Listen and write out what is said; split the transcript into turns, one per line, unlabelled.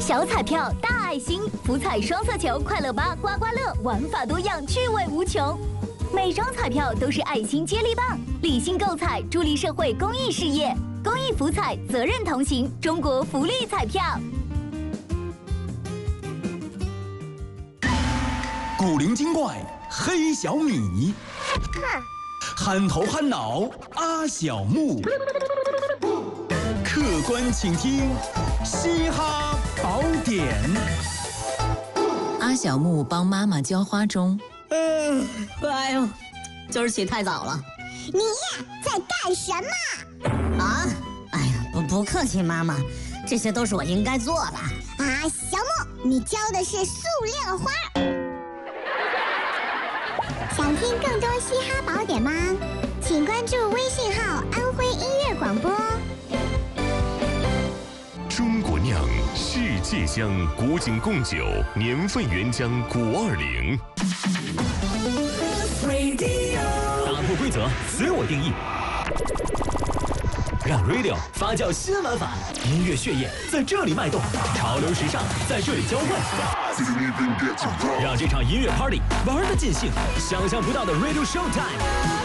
小彩票大爱心，福彩双色球，快乐吧刮刮乐，玩法多样，趣味无穷。每张彩票都是爱心接力棒，理性购彩，助力社会公益事业。公益福彩，责任同行，中国福利彩票。
古灵精怪黑小米，憨头憨脑阿小木，客观请听嘻哈宝典。
阿小木帮妈妈浇花中。
哎呦，今儿起太早了。
你在干什么？
啊？哎呀，不客气，妈妈，这些都是我应该做的。
啊，小木，你浇的是塑料花。想听更多嘻哈宝典吗？请关注微信号“安徽音乐广播”。
中国酿，世界香，古井贡酒，年份原浆520。
打破规则，随我定义，让 Radio 发酵新玩法，音乐血液在这里脉动，潮流时尚在这里交汇，让这场音乐 Party 玩得尽兴，想象不到的 Radio Showtime。